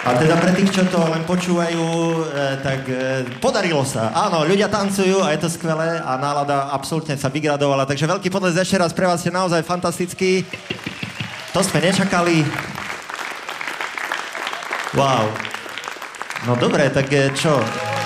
A teda pre tých, čo to len počúvajú, tak podarilo sa. Áno, ľudia tancujú a je to skvelé a nálada absolútne sa vygradovala. Takže veľký potles ešte raz pre vás, ste naozaj fantastický. To sme nečakali. Wow. No dobre, tak čo?